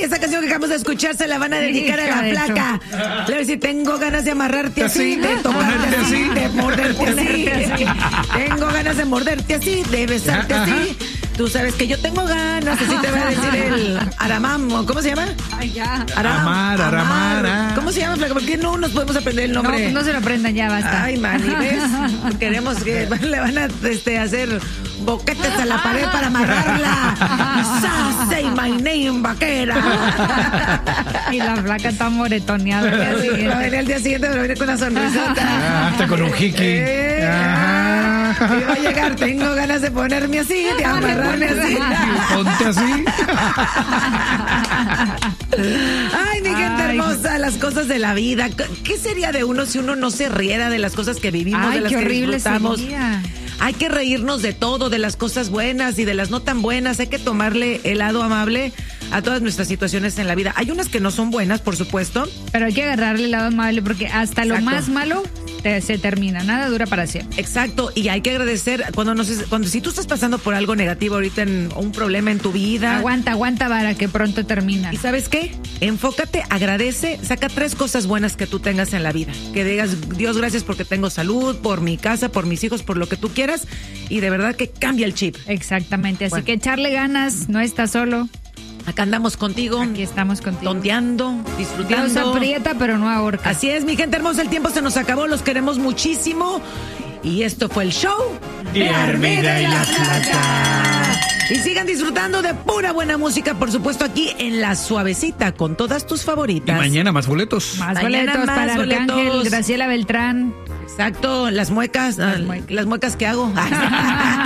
esa canción que acabamos de escuchar se la van a dedicar a la flaca. Le voy a decir, tengo ganas de amarrarte así, de tocarte así, de morderte así. Tengo ganas de morderte así, de besarte así. Tú sabes que yo tengo ganas, así te va a decir el Aramam, ¿cómo se llama? Ay, ya. Aramar. ¿Cómo se llama, flaca? ¿Por qué no nos podemos aprender el nombre? No se lo aprendan, ya basta. Ay, Manny, ¿ves? Queremos que le van a hacer boquetes a la pared para amarrarla. Say my name, vaquera. Y la flaca está moretoneada. Va a venir al día siguiente, va a venir con una sonrisota. Hasta con un jiki. Y va a llegar, tengo ganas de ponerme así, de amarrarme así. Ponte así. Ay, mi gente hermosa, las cosas de la vida. ¿Qué sería de uno si uno no se riera de las cosas que vivimos, de las qué que horrible disfrutamos? sería. Hay que reírnos de todo, de las cosas buenas y de las no tan buenas. Hay que tomarle el lado amable a todas nuestras situaciones en la vida. Hay unas que no son buenas, por supuesto. Pero hay que agarrarle el lado amable porque hasta Exacto. lo más malo se termina. Nada dura para siempre. Exacto, y hay que agradecer cuando si tú estás pasando por algo negativo ahorita, un problema en tu vida. Aguanta, vara, que pronto termina. ¿Y sabes qué? Enfócate, agradece, saca 3 cosas buenas que tú tengas en la vida. Que digas, Dios, gracias porque tengo salud, por mi casa, por mis hijos, por lo que tú quieras. Y de verdad que cambia el chip. Exactamente, así Bueno. que echarle ganas, no estás solo. Acá andamos contigo. Aquí estamos contigo. Tonteando, disfrutando. Dios aprieta, pero no ahorca. Así es, mi gente hermosa, el tiempo se nos acabó, los queremos muchísimo. Y esto fue el show de Armida y la Flaca. Y sigan disfrutando de pura buena música, por supuesto, aquí en La Suavecita, con todas tus Y favoritas. mañana más boletos. Más Mañana boletos más para boletos. Arcángel, Graciela Beltrán. Exacto, las muecas que hago.